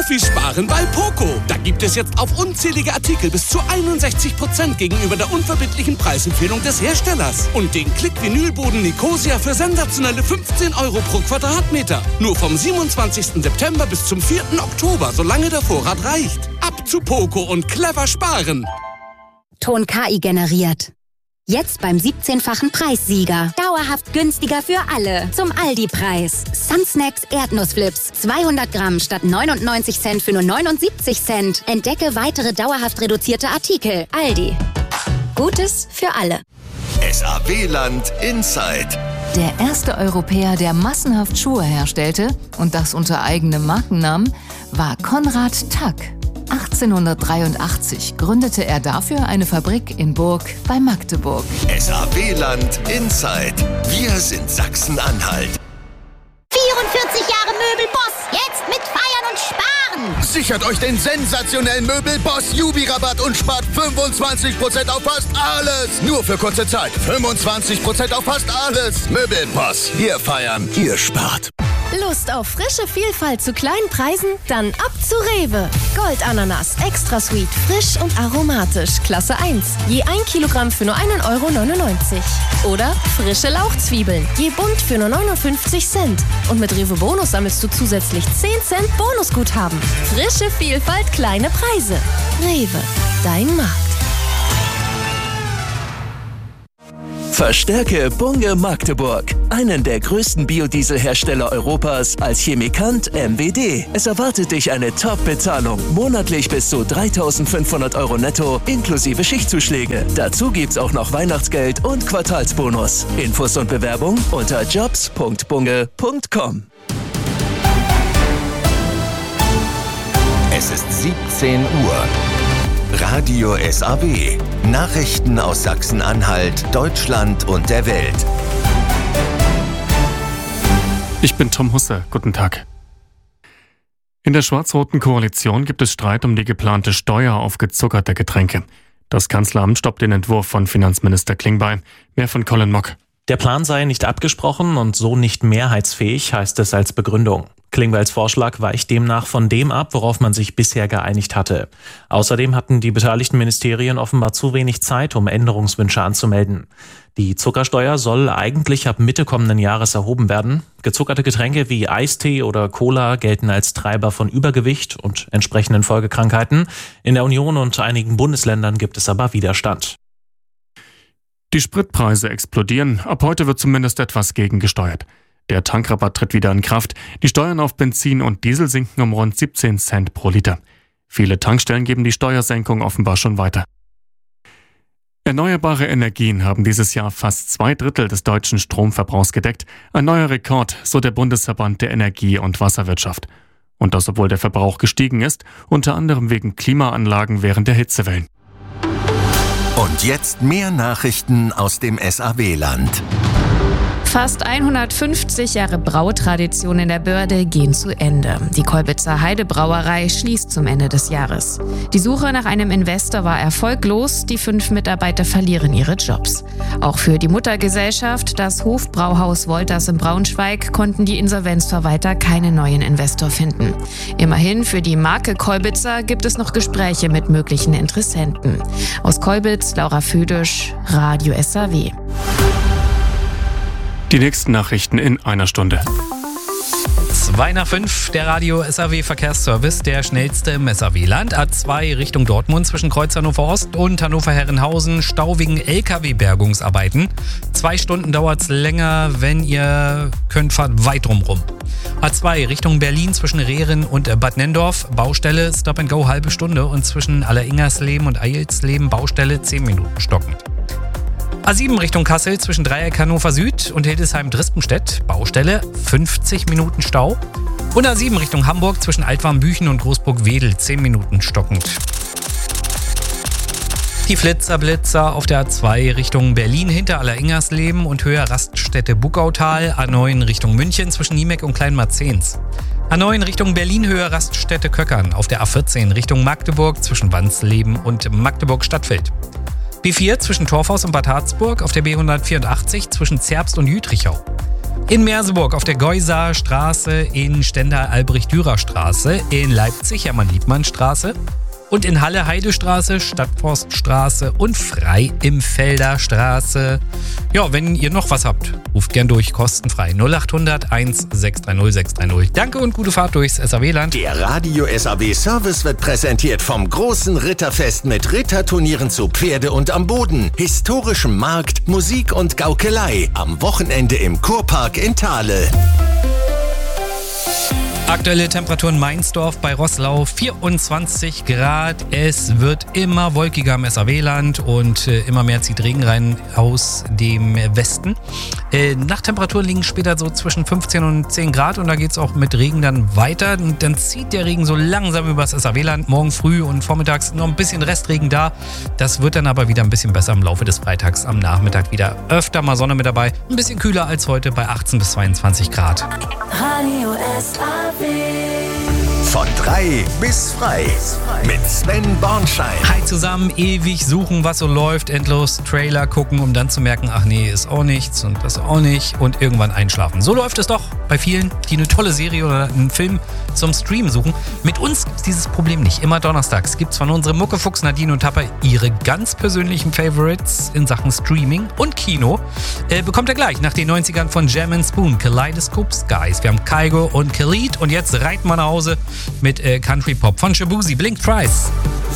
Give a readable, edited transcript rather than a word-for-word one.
Profisparen bei Poco. Da gibt es jetzt auf unzählige Artikel bis zu 61% gegenüber der unverbindlichen Preisempfehlung des Herstellers. Und den Klick-Vinylboden Nicosia für sensationelle 15 € pro Quadratmeter. Nur vom 27. September bis zum 4. Oktober, solange der Vorrat reicht. Ab zu Poco und clever sparen. Ton KI generiert. Jetzt beim 17-fachen Preissieger. Dauerhaft günstiger für alle. Zum Aldi-Preis. Sunsnacks Erdnussflips. 200 Gramm statt 99 Cent für nur 79 Cent. Entdecke weitere dauerhaft reduzierte Artikel. Aldi. Gutes für alle. SAW-Land Inside. Der erste Europäer, der massenhaft Schuhe herstellte, und das unter eigenem Markennamen, war Konrad Tack. 1883 gründete er dafür eine Fabrik in Burg bei Magdeburg. SAW-Land Inside. Wir sind Sachsen-Anhalt. 44 Jahre Möbelboss. Jetzt mit Feiern und Sparen. Sichert euch den sensationellen Möbelboss Jubi-Rabatt und spart 25% auf fast alles. Nur für kurze Zeit. 25% auf fast alles. Möbelboss. Wir feiern, ihr spart. Lust auf frische Vielfalt zu kleinen Preisen? Dann ab zu Rewe. Goldananas, extra sweet, frisch und aromatisch, Klasse 1. Je 1 Kilogramm für nur 1,99 €. Oder frische Lauchzwiebeln, je bunt für nur 59 Cent. Und mit Rewe Bonus sammelst du zusätzlich 10 Cent Bonusguthaben. Frische Vielfalt, kleine Preise. Rewe, dein Markt. Verstärke Bunge Magdeburg, einen der größten Biodieselhersteller Europas, als Chemikant MWD. Es erwartet dich eine Top-Bezahlung, monatlich bis zu 3.500 € netto, inklusive Schichtzuschläge. Dazu gibt's auch noch Weihnachtsgeld und Quartalsbonus. Infos und Bewerbung unter jobs.bunge.com. Es ist 17 Uhr. Radio SAW. Nachrichten aus Sachsen-Anhalt, Deutschland und der Welt. Ich bin Tom Husse. Guten Tag. In der schwarz-roten Koalition gibt es Streit um die geplante Steuer auf gezuckerte Getränke. Das Kanzleramt stoppt den Entwurf von Finanzminister Klingbeil. Mehr von Colin Mock. Der Plan sei nicht abgesprochen und so nicht mehrheitsfähig, heißt es als Begründung. Klingbeils Vorschlag weicht demnach von dem ab, worauf man sich bisher geeinigt hatte. Außerdem hatten die beteiligten Ministerien offenbar zu wenig Zeit, um Änderungswünsche anzumelden. Die Zuckersteuer soll eigentlich ab Mitte kommenden Jahres erhoben werden. Gezuckerte Getränke wie Eistee oder Cola gelten als Treiber von Übergewicht und entsprechenden Folgekrankheiten. In der Union und einigen Bundesländern gibt es aber Widerstand. Die Spritpreise explodieren. Ab heute wird zumindest etwas gegengesteuert. Der Tankrabatt tritt wieder in Kraft. Die Steuern auf Benzin und Diesel sinken um rund 17 Cent pro Liter. Viele Tankstellen geben die Steuersenkung offenbar schon weiter. Erneuerbare Energien haben dieses Jahr fast 2/3 des deutschen Stromverbrauchs gedeckt. Ein neuer Rekord, so der Bundesverband der Energie- und Wasserwirtschaft. Und das, obwohl der Verbrauch gestiegen ist, unter anderem wegen Klimaanlagen während der Hitzewellen. Und jetzt mehr Nachrichten aus dem SAW-Land. Fast 150 Jahre Brautradition in der Börde gehen zu Ende. Die Kolbitzer Heidebrauerei schließt zum Ende des Jahres. Die Suche nach einem Investor war erfolglos. Die 5 Mitarbeiter verlieren ihre Jobs. Auch für die Muttergesellschaft, das Hofbrauhaus Wolters in Braunschweig, konnten die Insolvenzverwalter keinen neuen Investor finden. Immerhin für die Marke Kolbitzer gibt es noch Gespräche mit möglichen Interessenten. Aus Kolbitz, Laura Födisch, Radio SAW. Die nächsten Nachrichten in einer Stunde. 2 nach 5, der Radio SAW Verkehrsservice, der schnellste im SAW-Land. A2 Richtung Dortmund zwischen Kreuz Hannover Ost und Hannover-Herrenhausen. Stau wegen LKW-Bergungsarbeiten. 2 Stunden dauert es länger, wenn ihr könnt, fahrt weit drumrum. A2 Richtung Berlin zwischen Rehren und Bad Nenndorf. Baustelle Stop and Go halbe Stunde und zwischen Alleringersleben und Eilsleben Baustelle 10 Minuten stockend. A7 Richtung Kassel zwischen Dreieck Hannover Süd und Hildesheim-Drispenstedt. Baustelle 50 Minuten Stau. Und A7 Richtung Hamburg zwischen Altwarmbüchen und Großburg-Wedel 10 Minuten stockend. Die Flitzer-Blitzer auf der A2 Richtung Berlin hinter Alleringersleben und Höhe Raststätte Buckautal. A9 Richtung München zwischen Niemeck und Kleinmarzens. A9 Richtung Berlin Höhe Raststätte Köckern. Auf der A14 Richtung Magdeburg zwischen Wansleben und Magdeburg-Stadtfeld. B4 zwischen Torfhaus und Bad Harzburg, auf der B184 zwischen Zerbst und Jütrichau. In Merseburg auf der Geuser Straße, in Stendal Albrecht-Dürer-Straße, in Leipzig Hermann-Liebmann-Straße und in Halle Heidestraße, Stadtforststraße und Frei im Felder Straße. Ja, wenn ihr noch was habt, ruft gern durch, kostenfrei 0800 1630 630. Danke und gute Fahrt durchs SAW-Land. Der Radio SAW Service wird präsentiert vom großen Ritterfest mit Ritterturnieren zu Pferde und am Boden, historischem Markt, Musik und Gaukelei am Wochenende im Kurpark in Thale. Aktuelle Temperaturen Mainsdorf bei Roßlau 24 Grad. Es wird immer wolkiger im SAW-Land und immer mehr zieht Regen rein aus dem Westen. Nachttemperaturen liegen später so zwischen 15 und 10 Grad und da geht es auch mit Regen dann weiter. Und dann zieht der Regen so langsam über das SAW-Land. Morgen früh und vormittags noch ein bisschen Restregen da. Das wird dann aber wieder ein bisschen besser im Laufe des Freitags. Am Nachmittag wieder öfter mal Sonne mit dabei. Ein bisschen kühler als heute bei 18 bis 22 Grad. Radio SAW. Von 3 bis frei mit Sven Bornschein. Hi zusammen, ewig suchen, was so läuft, endlos Trailer gucken, um dann zu merken, ach nee, ist auch nichts und das auch nicht und irgendwann einschlafen. So läuft es doch bei vielen, die eine tolle Serie oder einen Film zum Streamen suchen. Mit uns gibt es dieses Problem nicht. Immer donnerstags gibt es von unserem Muckefuchs Nadine und Tapper ihre ganz persönlichen Favorites in Sachen Streaming und Kino. Bekommt ihr gleich nach den 90ern von Jam & Spoon, Kaleidoscope Skies. Wir haben Kygo und Khalid und jetzt reiten wir nach Hause mit Country Pop von Shabuzi, Blink Thrice.